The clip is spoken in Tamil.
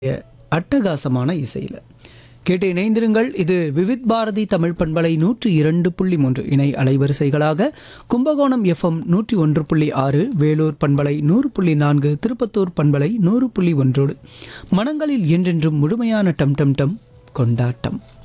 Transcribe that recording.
அட்டகாசமான இசையில் கேட்டு இணைந்திருங்கள். இது விவித் பாரதி தமிழ் பண்பலை 102.3 இணை அலைவரிசைகளாக கும்பகோணம் எஃப்எம் 101.6, வேலூர் பண்பலை 100.4, திருப்பத்தூர் பண்பலை 100.1 மனங்களில் என்றென்றும் முழுமையான டம் டம் டம் கொண்டாட்டம்.